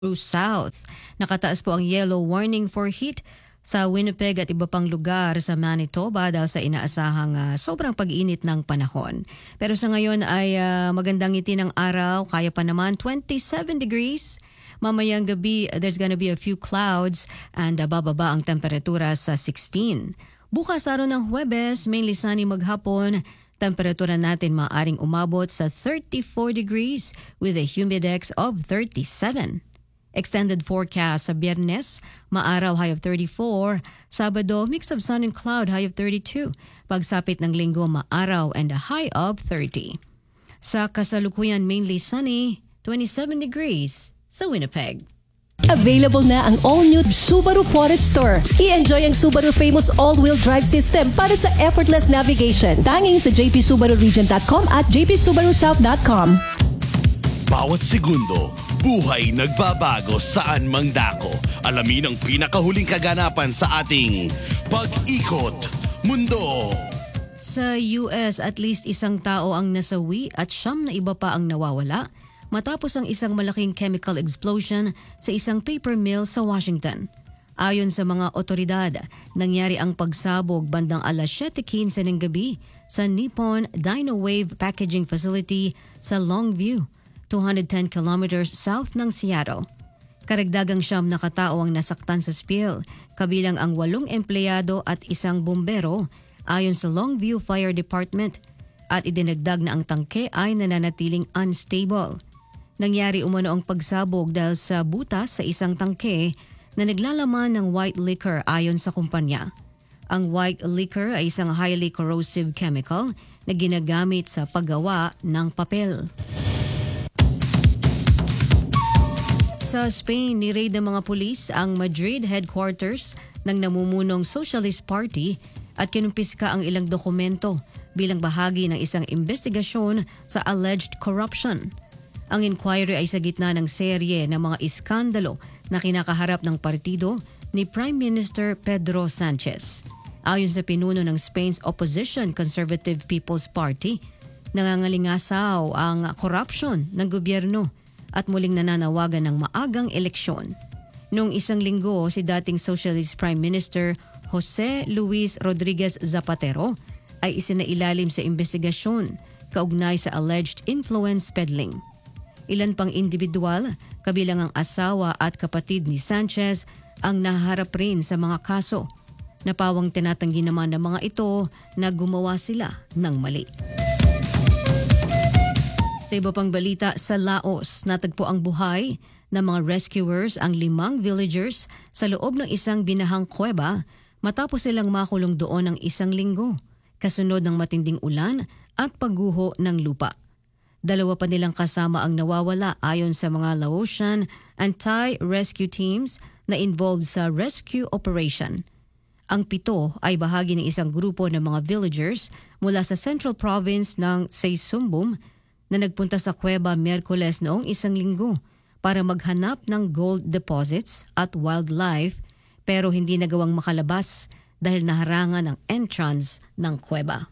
South. Nakataas po ang yellow warning for heat sa Winnipeg at iba pang lugar sa Manitoba dahil sa inaasahang sobrang pag-init ng panahon. Pero sa ngayon ay magandang ngiti ng araw, kaya pa naman 27 degrees. Mamayang gabi, there's gonna be a few clouds and bababa ang temperatura sa 16. Bukas araw ng Huwebes, mainly sunny maghapon. Temperatura natin maaring umabot sa 34 degrees with a humidex of 37. Extended forecast sa Biyernes, maaraw high of 34. Sabado, mix of sun and cloud high of 32. Pagsapit ng Linggo, maaraw and a high of 30. Sa kasalukuyan, mainly sunny, 27 degrees sa Winnipeg. Available na ang all-new Subaru Forester. I-enjoy ang Subaru famous all-wheel drive system para sa effortless navigation. Tanging sa jpsubaruregion.com at jpsubarusouth.com. Bawat segundo, buhay nagbabago saan mang dako. Alamin ang pinakahuling kaganapan sa ating Pag-ikot Mundo. Sa US, at least isang tao ang nasawi at 9 na iba pa ang nawawala matapos ang isang malaking chemical explosion sa isang paper mill sa Washington. Ayon sa mga otoridad, nangyari ang pagsabog bandang alas 7:15 ng gabi sa Nippon Dynawave Packaging Facility sa Longview, 210 kilometers south ng Seattle. Karagdagang 9 na katao ang nasaktan sa spill, kabilang ang 8 empleyado at isang bumbero ayon sa Longview Fire Department, at idinagdag na ang tangke ay nananatiling unstable. Nangyari umano ang pagsabog dahil sa butas sa isang tangke na naglalaman ng white liquor ayon sa kumpanya. Ang white liquor ay isang highly corrosive chemical na ginagamit sa paggawa ng papel. Sa Spain, ni-raid ng mga pulis ang Madrid headquarters ng namumunong Socialist Party at kinumpiska ang ilang dokumento bilang bahagi ng isang investigasyon sa alleged corruption. Ang inquiry ay sa gitna ng serye ng mga iskandalo na kinakaharap ng partido ni Prime Minister Pedro Sanchez. Ayon sa pinuno ng Spain's opposition Conservative People's Party, nangangalingasaw ang corruption ng gobyerno at muling nananawagan ng maagang eleksyon. Noong isang linggo, si dating Socialist Prime Minister Jose Luis Rodriguez Zapatero ay isinailalim sa investigasyon kaugnay sa alleged influence peddling. Ilan pang individual, kabilang ang asawa at kapatid ni Sanchez, ang naharap rin sa mga kaso. Napawang tinatanggi naman ng mga ito na gumawa sila ng mali. Sa iba pang balita, sa Laos, natagpo ang buhay ng mga rescuers ang 5 villagers sa loob ng isang binahang kuweba matapos silang makulong doon ng isang linggo, kasunod ng matinding ulan at pagguho ng lupa. 2 pa nilang kasama ang nawawala ayon sa mga Laotian anti-rescue teams na involved sa rescue operation. Ang 7 ay bahagi ng isang grupo ng mga villagers mula sa central province ng Seisumbum na nagpunta sa kuweba Miyerkules noong isang linggo para maghanap ng gold deposits at wildlife, pero hindi nagawang makalabas dahil naharangan ang entrance ng kuweba.